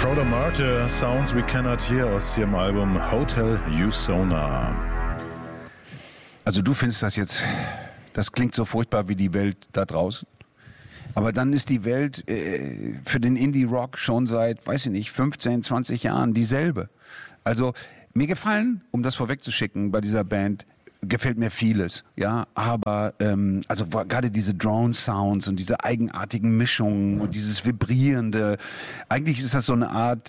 Proud Martyr, Sounds We Cannot Hear aus ihrem Album Hotel Usona. Also du findest das klingt so furchtbar wie die Welt da draußen. Aber dann ist die Welt für den Indie-Rock schon seit, weiß ich nicht, 15, 20 Jahren dieselbe. Also mir gefallen, um das vorwegzuschicken, bei dieser Band gefällt mir vieles, ja, aber also gerade diese Drone-Sounds und diese eigenartigen Mischungen und dieses vibrierende, eigentlich ist das so eine Art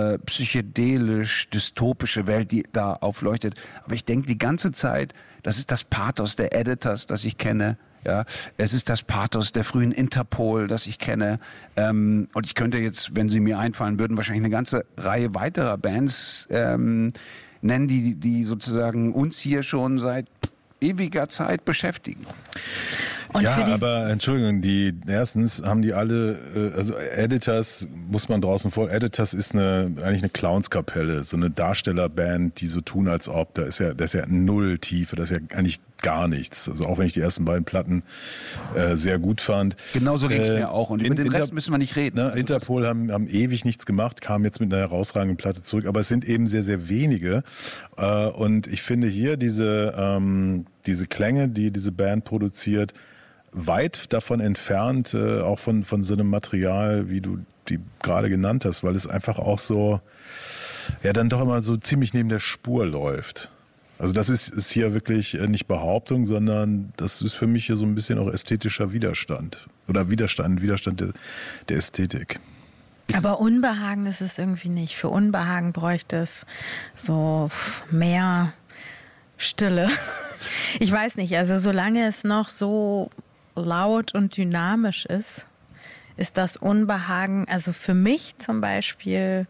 psychedelisch-dystopische Welt, die da aufleuchtet. Aber ich denke die ganze Zeit, das ist das Pathos der Editors, das ich kenne. Ja, es ist das Pathos der frühen Interpol, das ich kenne. Und ich könnte jetzt, wenn sie mir einfallen würden, wahrscheinlich eine ganze Reihe weiterer Bands nennen, die sozusagen uns hier schon seit ewiger Zeit beschäftigen. Und ja, aber Entschuldigung, erstens haben die alle, also Editors muss man draußen vor, Editors ist eigentlich eine Clownskapelle, so eine Darstellerband, die so tun, als ob, das ist ja null Tiefe, das ist ja eigentlich gar nichts. Also auch wenn ich die ersten beiden Platten sehr gut fand. Genauso ging es mir auch und über den Rest müssen wir nicht reden. Ne, Interpol haben ewig nichts gemacht, kamen jetzt mit einer herausragenden Platte zurück, aber es sind eben sehr, sehr wenige. Und ich finde hier diese Klänge, die diese Band produziert, weit davon entfernt, auch von so einem Material, wie du die gerade genannt hast, weil es einfach auch so, ja, dann doch immer so ziemlich neben der Spur läuft. Also das ist hier wirklich nicht Behauptung, sondern das ist für mich hier so ein bisschen auch ästhetischer Widerstand. Oder Widerstand der Ästhetik. Aber Unbehagen ist es irgendwie nicht. Für Unbehagen bräuchte es so mehr Stille. Ich weiß nicht, also solange es noch so laut und dynamisch ist das Unbehagen, also für mich zum Beispiel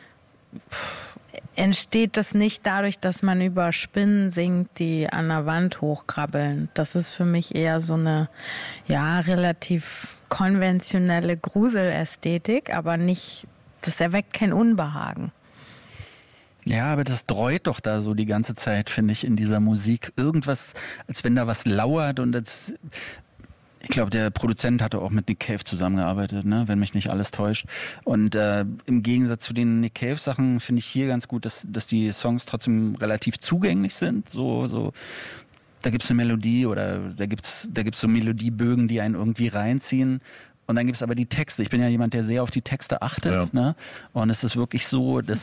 entsteht das nicht dadurch, dass man über Spinnen singt, die an der Wand hochkrabbeln. Das ist für mich eher so eine, ja, relativ konventionelle Gruselästhetik, aber nicht, das erweckt kein Unbehagen. Ja, aber das dreut doch da so die ganze Zeit, finde ich, in dieser Musik. Irgendwas, als wenn da was lauert und ich glaube, der Produzent hatte auch mit Nick Cave zusammengearbeitet, ne, wenn mich nicht alles täuscht. Und im Gegensatz zu den Nick Cave-Sachen finde ich hier ganz gut, dass die Songs trotzdem relativ zugänglich sind. So da gibt's eine Melodie oder da gibt's so Melodiebögen, die einen irgendwie reinziehen. Und dann gibt's aber die Texte. Ich bin ja jemand, der sehr auf die Texte achtet. Ja. Ne? Und es ist wirklich so, dass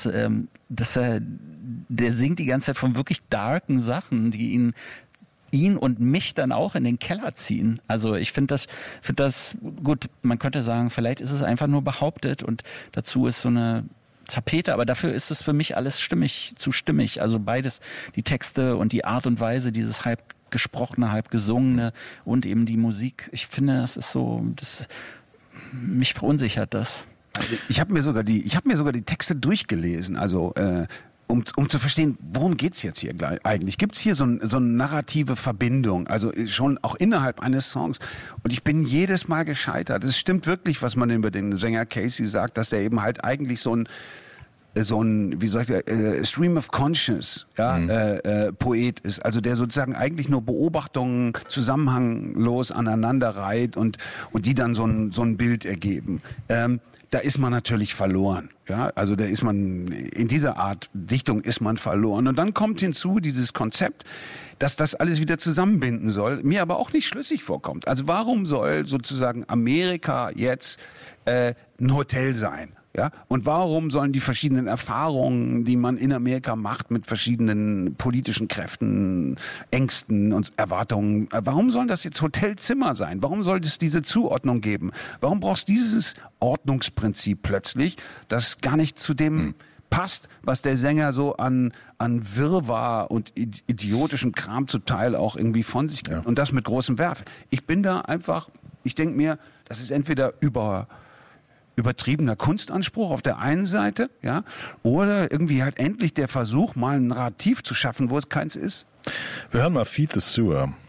der singt die ganze Zeit von wirklich darken Sachen, die ihn und mich dann auch in den Keller ziehen. Also ich finde das gut, man könnte sagen, vielleicht ist es einfach nur behauptet und dazu ist so eine Tapete, aber dafür ist es für mich alles zu stimmig. Also beides, die Texte und die Art und Weise, dieses halb gesprochene, halb gesungene und eben die Musik. Ich finde, das ist so, mich verunsichert das. Also ich habe mir sogar die Texte durchgelesen, also um zu verstehen, worum geht's jetzt hier eigentlich? Gibt's hier so eine narrative Verbindung, also schon auch innerhalb eines Songs? Und ich bin jedes Mal gescheitert. Es stimmt wirklich, was man über den Sänger Casey sagt, dass der eben halt eigentlich so ein wie soll ich Stream of Conscious, ja, Poet ist, also der sozusagen eigentlich nur Beobachtungen zusammenhanglos aneinander reiht und die dann so ein Bild ergeben. Da ist man natürlich verloren. Ja, also da ist man, in dieser Art Dichtung ist man verloren. Und dann kommt hinzu dieses Konzept, dass das alles wieder zusammenbinden soll, mir aber auch nicht schlüssig vorkommt. Also warum soll sozusagen Amerika jetzt ein Hotel sein? Ja, und warum sollen die verschiedenen Erfahrungen, die man in Amerika macht mit verschiedenen politischen Kräften, Ängsten und Erwartungen, warum sollen das jetzt Hotelzimmer sein? Warum soll es diese Zuordnung geben? Warum brauchst du dieses Ordnungsprinzip plötzlich, das gar nicht zu dem passt, was der Sänger so an Wirrwarr und idiotischem Kram zum Teil auch irgendwie von sich gibt. Ja. Und das mit großem Werf. Ich denke mir, das ist entweder übertriebener Kunstanspruch auf der einen Seite, ja, oder irgendwie halt endlich der Versuch, mal ein Narrativ zu schaffen, wo es keins ist. Wir hören mal Feed the Sewer.